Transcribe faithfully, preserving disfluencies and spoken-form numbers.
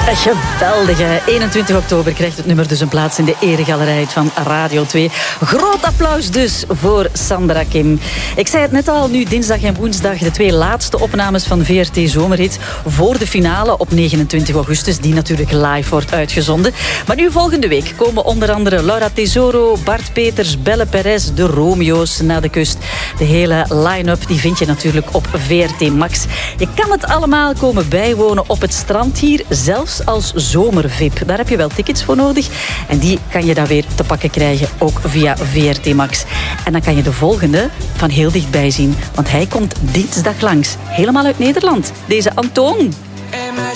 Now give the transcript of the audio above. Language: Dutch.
Geweldig, hè? eenentwintig oktober krijgt het nummer dus een plaats in de eregalerij van Radio twee. Groot applaus dus voor Sandra Kim. Ik zei het net al, nu dinsdag en woensdag de twee laatste opnames van V R T Zomerhit voor de finale op negenentwintig augustus, die natuurlijk live wordt uitgezonden. Maar nu volgende week komen onder andere Laura Tesoro, Bart Peters, Belle Perez, de Romeo's naar de kust. De hele line-up die vind je natuurlijk op V R T Max. Je kan het allemaal komen bijwonen op het strand hier, zelfs als zomerv I P. Daar heb je wel tickets voor nodig. En die kan je dan weer te pakken krijgen, ook via V R T Max. En dan kan je de volgende van heel dichtbij zien. Want hij komt dinsdag langs. Helemaal uit Nederland. Deze Antoon.